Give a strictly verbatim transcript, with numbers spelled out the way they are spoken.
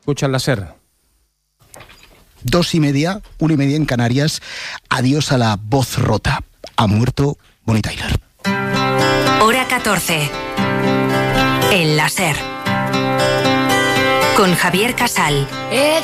Escucha el láser. Dos y media, una y media en Canarias. Adiós a la voz rota. Ha muerto Bonnie Tyler. Hora catorce. El láser. Con Javier Casal.